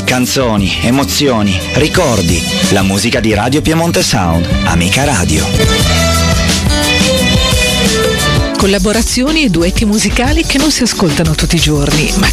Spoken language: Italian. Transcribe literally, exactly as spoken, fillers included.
Canzoni, emozioni, ricordi. La musica di Radio Piemonte Sound. Amica Radio. Collaborazioni e duetti musicali che non si ascoltano tutti i giorni, ma